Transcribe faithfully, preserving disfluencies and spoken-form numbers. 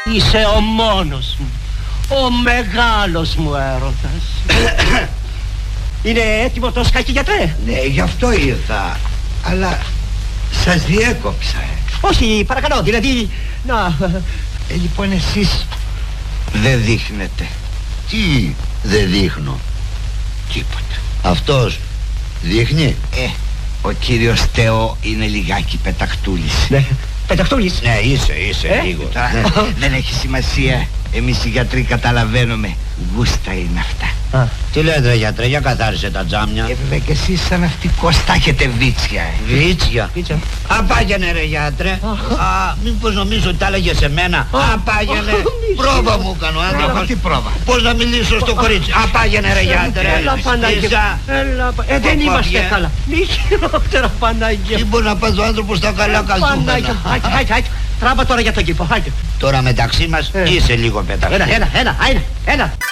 Είσαι ο μόνος μου, ο μεγάλος μου έρωτας. Είναι έτοιμο το σκάκι, γιατρέ? Ναι, γι' αυτό ήρθα. Αλλά σας διέκοψα. ε. Όχι, παρακαλώ, δηλαδή να... Ε, λοιπόν εσείς δεν δείχνετε. Τι δεν δείχνω? Τίποτα. Αυτός δείχνει? Ε, ο κύριος Θεό είναι λιγάκι πεταχτούλης. Ναι, πεταχτούλης. Ναι, είσαι, είσαι Ε? λίγο. Τώρα, δεν έχει σημασία. Εμείς οι γιατροί καταλαβαίνουμε. Γούστα είναι αυτά. Α, Τι λέτε ρε γιατρέ, για καθάρισε τα τζάμια. Ε, βέβαια και εσείς σαν ναυτικός τα έχετε βίτσια. ε. Βίτσια. πίτσα. Α, πάγαινε ρε γιατρέ. Α, μήπως νομίζω ότι τα έλεγε σε μένα. Α, πάγαινε. Πρόβα μου έκανε ο Πρόβα, άνθρωπος. τι πρόβα? Πώς να μιλήσω στο κορίτσι. Α, πάγαινε ρε γιατρέ. Έλα, Πανάγια. Ίσα. Έλα, ε, δεν Πω, πω, είμαστε βγαίνει. καλά. Μη χειρότερα, Πανάγια. Τι μπορεί να πας ο άνθρωπος στα καλά Πανάγια, καλτούμενα. άιτε, άιτε, άιτε. Τράβα τώρα για τον κήπο, άιτε. Τώρα μεταξύ μας Ε. είσαι λίγο πεταχτή. Έλα, έλα, έλα, άιτε, έλα.